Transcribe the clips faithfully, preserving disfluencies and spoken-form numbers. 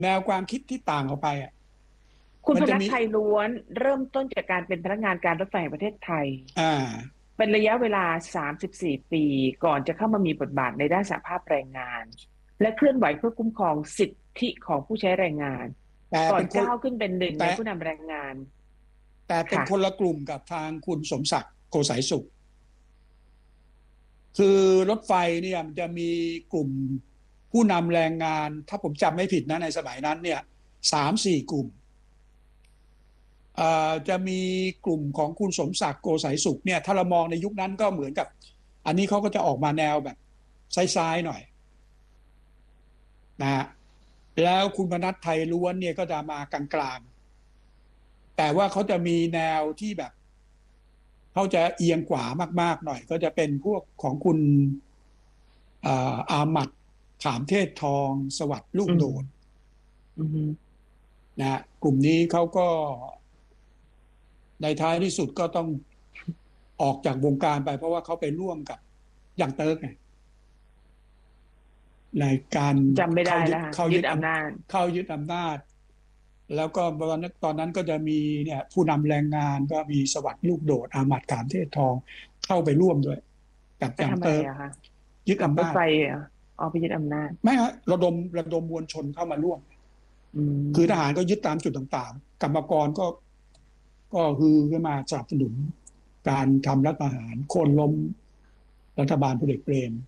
แนวความคิดที่ต่างออกไปอ่ะคุณมันจะมีพนัสไทยล้วนเริ่มต้นจากการเป็นพนักงานการรถไฟแห่งประเทศไทยอ่าเป็นระยะเวลาสามสิบสี่ปีก่อนจะเข้ามามีบทบาทในด้านสหภาพแรงงานและเคลื่อนไหวเพื่อคุ้มครองสิทธิของผู้ใช้แรงงานแต่เป็นคนก่อนก้าวขึ้นเป็นหนึ่งในแต่ผู้นำแรงงานแต่เป็นค่ะคนละกลุ่มกับทางคุณสมศักดิ์โกษายสุขคือรถไฟเนี่ยมันจะมีกลุ่มผู้นำแรงงานถ้าผมจำไม่ผิดนะในสมัยนั้นเนี่ยสามสี่กลุ่มจะมีกลุ่มของคุณสมศักดิ์โกษายสุขเนี่ยถ้าเรามองในยุคนั้นก็เหมือนกับอันนี้เขาก็จะออกมาแนวแบบซ้ายๆหน่อยนะฮะแล้วคุณพนัสไทยล้วนเนี่ยก็จะมากลางๆแต่ว่าเขาจะมีแนวที่แบบเขาจะเอียงขวามากๆหน่อยก็จะเป็นพวกของคุณอาอาหมัดขามเทศทองสวัสดิ์ลูกอืมโดดอืมนะฮะกลุ่มนี้เขาก็ในท้ายที่สุดก็ต้องออกจากวงการไปเพราะว่าเขาไปร่วมกับยังเติร์กไงในการจำไม่เข้ายึดได้แล้วค่ะเข้ายึดอยึดอำนาจำเข้ายึดอำนาจแล้วก็ตอนนั้นตอนนั้นก็จะมีเนี่ยผู้นำแรงงานก็มีสวัสดิ์ลูกโดดอาหมัดขามเทศทองเข้าไปร่วมด้วยกับไปทำอะยังเติร์กไรอะคะยึดอำนาจขับรถไฟเหรออ๋อไปยึดอำนาจไม่ฮะระดมระดมมวลชนเข้ามาร่วมอืคือทหารมก็ยึดตามจุดต่างๆกรรมกรก็ก็ฮือขึ้นมาสนับสนุนการทำรัฐประหารโค่นล้มรัฐบาลพลเอกเปรม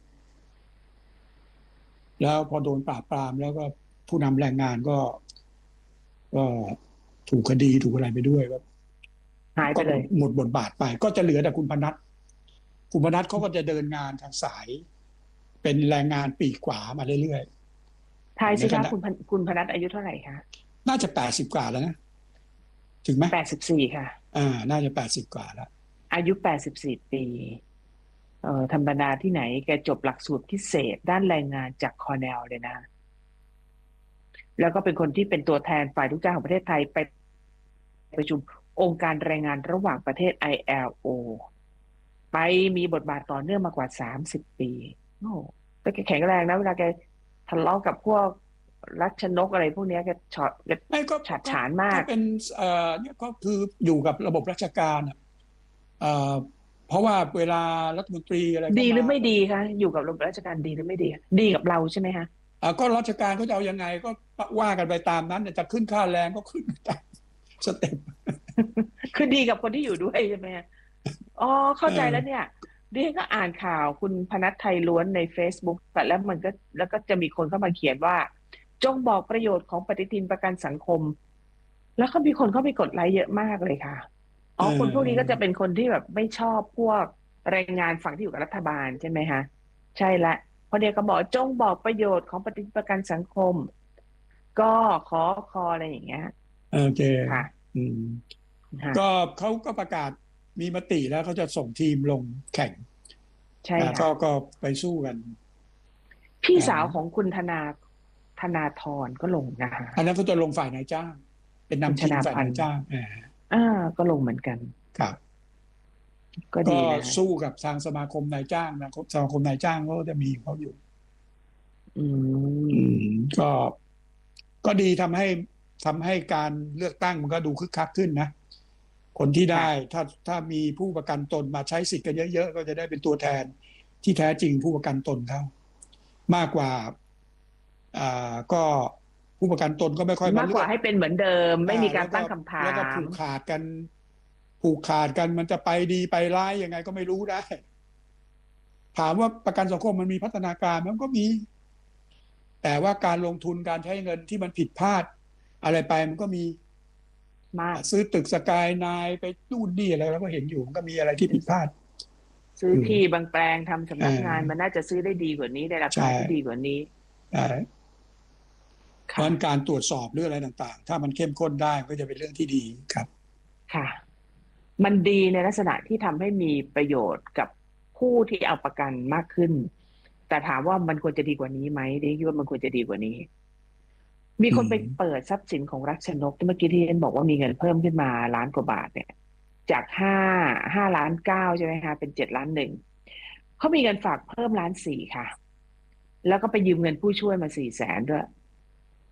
แล้วพอโดนปราบปรามแล้วก็ผู้นำแรงงานก็ก็ถูกคดีถูกอะไรไปด้วยก็ก็หายไปเลยหมดบทบาทไปก็จะเหลือแต่คุณพนัทคุณพนัทเขาก็จะเดินงานทางสายเป็นแรงงานปีกขวามาเรื่อยทายๆในขณะสิคะคุณพนคุณพนัสอายุเท่าไหร่คะน่าจะแปดสิบกว่าแล้วนะถึงไหมแปดสิบสี่ค่ะอ่าน่าจะแปดสิบกว่าแล้วอายุแปดสิบสี่ปีเอ่อธรรมดาที่ไหนแกจบหลักสูตรพิเศษด้านแรงงานจากคอร์เนลเลยนะแล้วก็เป็นคนที่เป็นตัวแทนฝ่ายลูกจ้างของประเทศไทยไปประชุมองค์การแรงงานระหว่างประเทศ ไอ แอล โอ ไปมีบทบาทต่อเนื่องมากว่าสามสิบปีโอ้แต่แกแข็งแรงนะเวลาแกทะเลาะกับพวกรัชนกอะไรพวกเนี้ยแกฉอดแกไม่ก็ฉัดก็ฉานมากก็เป็นเอ่อเนี่ยก็คืออยู่กับระบบราชการอ่ะเอ่อเพราะว่าเวลารัฐมนตรีอะไรเข้ามาดีหรือไม่ก็ดีคะอยู่กับระบบราชการดีหรือไม่ดีคะดีกับเราใช่ไหมคะอ่าก็ราชการเขาจะเอายังไงก็ว่ากันไปตามนั้นจะขึ้นค่าแรงก็ขึ้นตามสเต็ปคือดีกับคนที่อยู่ด้วยใช่ไหมฮะอ๋อเอเข้าใจแล้วเนี่อยดิฉันก็อ่านข่าวคุณพนัสไทยล้วนใน เฟซบุ๊ก แต่แล้วมันก็แล้วก็จะมีคนเข้ามาเขียนว่าจงบอกประโยชน์ของปฏิทินประกันสังคมแล้วก็มีคนเข้าไปกดไลค์เยอะมากเลยค่ะเออ๋อคนพวกนี้ก็จะอเป็นคนที่แบบไม่ชอบพวกแรงงานฝั่งที่อยู่กับรัฐบาลใช่ไหมคะใช่ละเพราะเดียวก็บอกจงบอกประโยชน์ของปฏิทินประกันสังคมก็ขอคออะไรอย่างเงี้ยโอเคค่ะอืมค่ะก็เขาก็ประกาศมีมติแล้วเขาจะส่งทีมลงแข่งใช่นะค่ะก็ก็ไปสู้กันพี่สาวอ่าของคุณธนาธนาธรก็ลงนะคะอันนั้นเขาจะลงฝ่ายนายจ้างเป็นคุณชนำทีมฝ่ายนาพันธ์นายจ้างอ่าอ่าก็ลงเหมือนกันครับก็ก็ดีนะคะสู้กับทางสมาคมนายจ้างนะสมาคมนายจ้างเขาก็จะมีเขาอยู่อือืมมก็ก็ดีทำให้ทำให้การเลือกตั้งมันก็ดูคึกคักขึ้นนะคนที่ได้ค่ะถ้าถ้ามีผู้ประกันตนมาใช้สิทธิ์กันเยอะๆก็จะได้เป็นตัวแทนที่แท้จริงผู้ประกันตนเขามากกว่าอ่าก็ผู้ประกันตนก็ไม่ค่อยมามากกว่าเลือกให้เป็นเหมือนเดิมไม่อ่ามีการแล้วก็ตั้งคำถาแล้วก็ผูมกขาดกันผูกขาดกันมันจะไปดีไปร้ายยังไงก็ไม่รู้ได้ถามว่าประกันสังคมมันมีพัฒนาการมันก็มีแต่ว่าการลงทุนการใช้เงินที่มันผิดพลาดอะไรไปมันก็มีมากซื้อตึกสกายไนน์ไปนู่นนี่อะไรแล้วก็เห็นอยู่มันก็มีอะไรที่ผิดพลาดซื้ออืมที่บางแปลงทำสำอ่นักงานามันน่าจะซื้อได้ดีกว่านี้ในราใช่คาที่ดีกว่านี้ใช่เพราะฉะค่ะนั้นการตรวจสอบเรื่องอะไรต่างๆถ้ามันเข้มข้นได้ก็จะเป็นเรื่องที่ดีครับค่ะมันดีในลักษณะที่ทำให้มีประโยชน์กับผู้ที่เอาประกันมากขึ้นแต่ถามว่ามันควรจะดีกว่านี้ไหมดิฉันคิดว่ามันควรจะดีกว่านี้ มีอืคนไปเปิมดทรัพย์สินของรัชนกที่เมื่อกี้ที่เอ็นบอกว่ามีเงินเพิ่มขึ้นมาล้านกว่าบาทเนี่ยจากห้าห้าล้านเก้าใช่ไหมคะเป็นเจ็ดล้านหนึ่งเขามีเงินฝากเพิ่มล้านสี่ค่ะแล้วก็ไปยืมเงินผู้ช่วยมาสี่แสนด้วย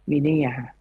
มีนี่อะค่ะ